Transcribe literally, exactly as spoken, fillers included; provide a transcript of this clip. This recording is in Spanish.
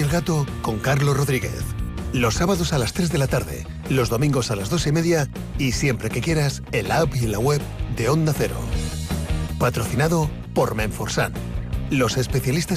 el gato con Carlos Rodríguez. Los sábados a las tres de la tarde, los domingos a las dos y media y siempre que quieras en la app y en la web de Onda Cero. Patrocinado por Menforsan, los especialistas